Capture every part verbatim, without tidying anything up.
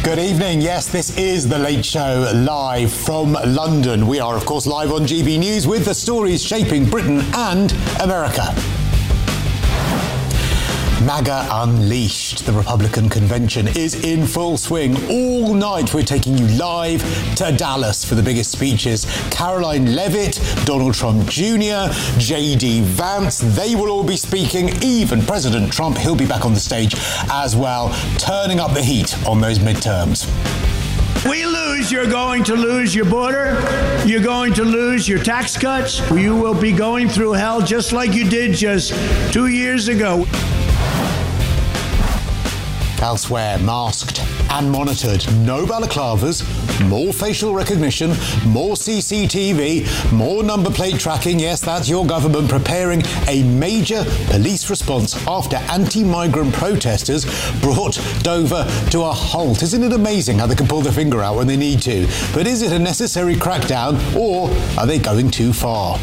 Good evening. Yes, this is The Late Show live from London. We are, of course, live on G B News with the stories shaping Britain and America. MAGA Unleashed. The Republican convention is in full swing. All night we're taking you live to Dallas for the biggest speeches. Caroline Leavitt, Donald Trump Junior, J D Vance, they will all be speaking. Even President Trump, he'll be back on the stage as well, turning up the heat on those midterms. We lose, you're going to lose your border. You're going to lose your tax cuts. You will be going through hell just like you did just two years ago. Elsewhere, masked and monitored. No balaclavas, more facial recognition, more C C T V, more number plate tracking. Yes, that's your government preparing a major police response after anti-migrant protesters brought Dover to a halt. Isn't it amazing how they can pull their finger out when they need to? But is it a necessary crackdown, or are they going too far?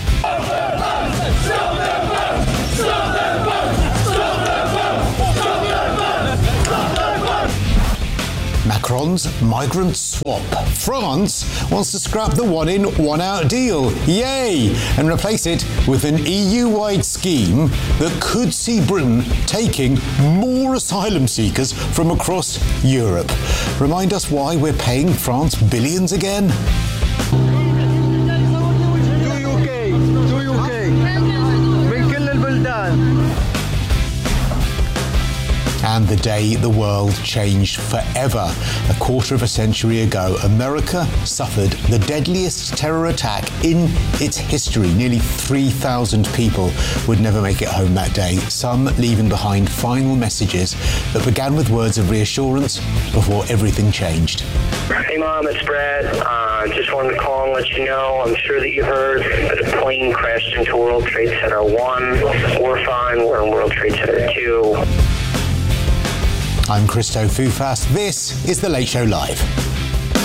Macron's migrant swap. France wants to scrap the one-in, one-out deal. Yay! And replace it with an E U-wide scheme that could see Britain taking more asylum seekers from across Europe. Remind us why we're paying France billions again? And the day the world changed forever. A quarter of a century ago, America suffered the deadliest terror attack in its history. Nearly three thousand people would never make it home that day, some leaving behind final messages that began with words of reassurance before everything changed. Hey, Mom, it's Brad. Uh, just wanted to call and let you know, I'm sure that you heard that a plane crashed into World Trade Center one. We're fine. We're in World Trade Center two. I'm Christo Fufas. This is The Late Show Live.